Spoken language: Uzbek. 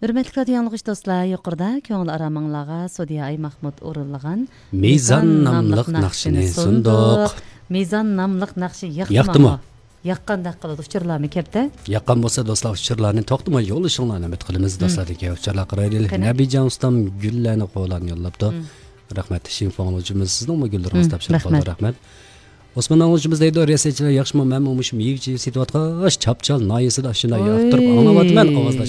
Hürmetli radyo yanlış dostlar, yuqorida ko'ngil aramanglarga Sodiya Ay Mahmud o'rinlagan Mezon namliq naqshini sunduq. Mezon namliq naqshi Yoqdimi? Yoqqandaq qiladi uchurlarni kepti. Yoqqan bo'lsa do'stlar uchurlarni to'xtamay yo'llashinglarni umid qilamiz do'stlar degan uchurlar qaraylik. Nabijon ustam gullarni qo'llarni yo'llabdi. Rahmat shinfonlovchimiz sizning gullaringiz topshirib qoldi rahmat. Osman Ağolcumuz deydi, riyasetçiler yaxşımı, mən olmuşum, yiyikçi, situatqa, çapçal, nayısı da şuna yaqtırıb, anlavatman, avazda